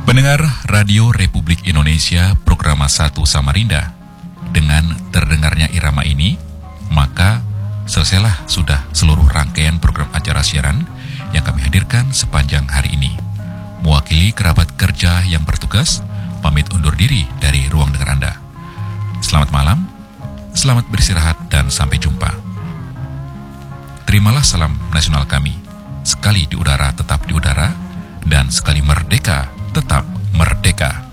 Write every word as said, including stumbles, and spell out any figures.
Pendengar Radio Republik Indonesia Programa satu Samarinda, dengan terdengarnya irama ini, maka selesailah sudah seluruh rangkaian program acara siaran yang kami hadirkan sepanjang hari ini. Mewakili kerabat kerja yang bertugas, pamit undur diri dari ruang dengar Anda. Selamat malam, selamat beristirahat, dan sampai jumpa. Terimalah salam nasional kami, sekali di udara tetap di udara, dan sekali merdeka tetap merdeka.